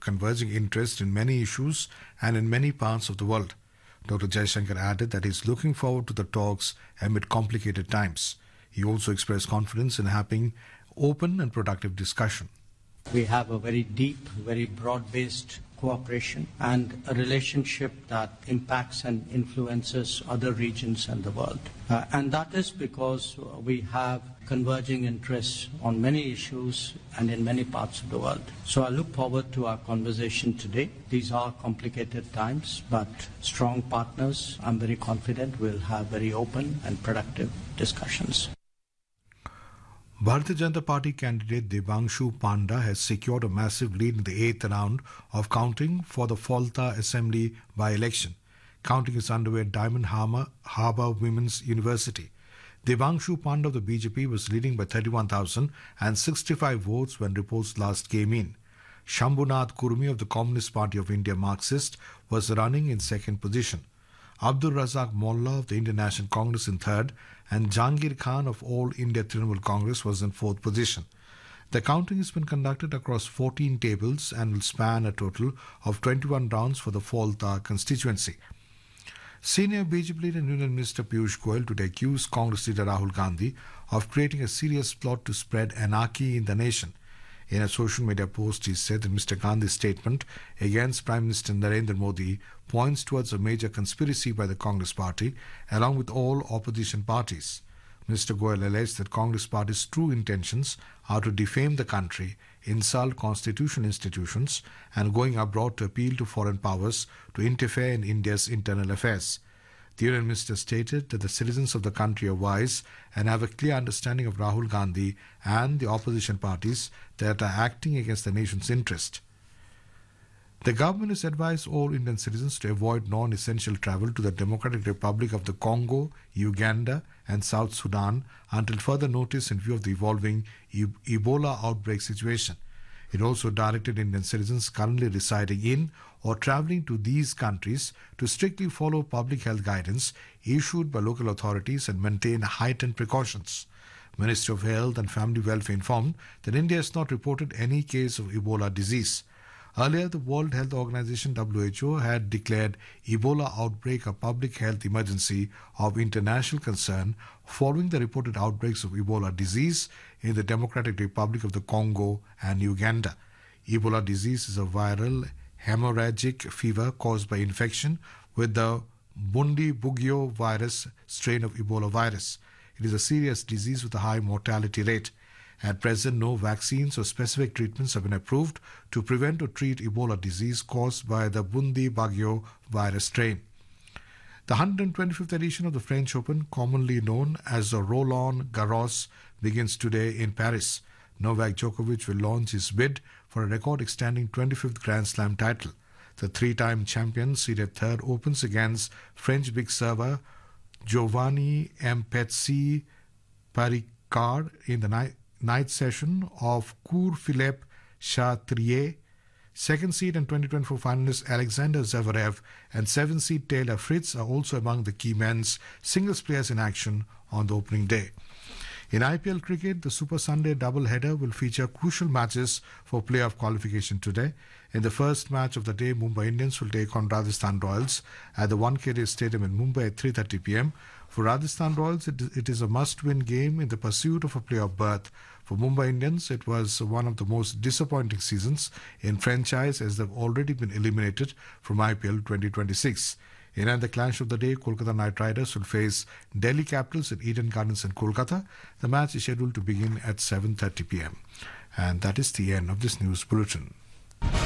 converging interest in many issues and in many parts of the world. Dr. Jaishankar added that he is looking forward to the talks amid complicated times. He also expressed confidence in having open and productive discussion. We have a very deep, very broad-based cooperation and a relationship that impacts and influences other regions and the world. And that is because we have converging interests on many issues and in many parts of the world. So I look forward to our conversation today. These are complicated times, but strong partners, I'm very confident, will have very open and productive discussions. Bharatiya Janata Party candidate Devanshu Panda has secured a massive lead in the 8th round of counting for the Falta Assembly by-election. Counting is underway at Diamond Harbour Women's University. Devanshu Panda of the BJP was leading by 31,065 votes when reports last came in. Shambhunath Kurmi of the Communist Party of India Marxist was running in second position. Abdul Razak Molla of the Indian National Congress in third, and Jahangir Khan of All India Trinamool Congress was in fourth position. The counting has been conducted across 14 tables and will span a total of 21 rounds for the Falta constituency. Senior BJP leader and Union Minister Piyush Goyal today accused Congress leader Rahul Gandhi of creating a serious plot to spread anarchy in the nation. In a social media post, he said that Mr. Gandhi's statement against Prime Minister Narendra Modi points towards a major conspiracy by the Congress party, along with all opposition parties. Mr. Goyal alleged that Congress party's true intentions are to defame the country, insult constitutional institutions, and going abroad to appeal to foreign powers to interfere in India's internal affairs. The Union Minister stated that the citizens of the country are wise and have a clear understanding of Rahul Gandhi and the opposition parties that are acting against the nation's interest. The government has advised all Indian citizens to avoid non-essential travel to the Democratic Republic of the Congo, Uganda and South Sudan until further notice in view of the evolving Ebola outbreak situation. It also directed Indian citizens currently residing in or travelling to these countries to strictly follow public health guidance issued by local authorities and maintain heightened precautions. Ministry of Health and Family Welfare informed that India has not reported any case of Ebola disease. Earlier, the World Health Organization (WHO) had declared Ebola outbreak a public health emergency of international concern following the reported outbreaks of Ebola disease in the Democratic Republic of the Congo and Uganda. Ebola disease is a viral hemorrhagic fever caused by infection with the Bundibugyo virus strain of Ebola virus. It is a serious disease with a high mortality rate. At present, no vaccines or specific treatments have been approved to prevent or treat Ebola disease caused by the Bundibugyo virus strain. The 125th edition of the French Open, commonly known as the Roland Garros, begins today in Paris. Novak Djokovic will launch his bid for a record-extending 25th Grand Slam title. The three-time champion, seeded third, opens against French big server Giovanni Mpetsi Paricard in the night session of Cours Philippe Chatrier. Second seed and 2024 finalist Alexander Zverev and 7th seed Taylor Fritz are also among the key men's singles players in action on the opening day. In IPL cricket, the Super Sunday doubleheader will feature crucial matches for playoff qualification today. In the first match of the day, Mumbai Indians will take on Rajasthan Royals at the Wankhede Stadium in Mumbai at 3:30 p.m. For Rajasthan Royals, it is a must-win game in the pursuit of a playoff berth. For Mumbai Indians, it was one of the most disappointing seasons in franchise as they've already been eliminated from IPL 2026. In the clash of the day, Kolkata Knight Riders will face Delhi Capitals at Eden Gardens in Kolkata. The match is scheduled to begin at 7:30 p.m. And that is the end of this news bulletin.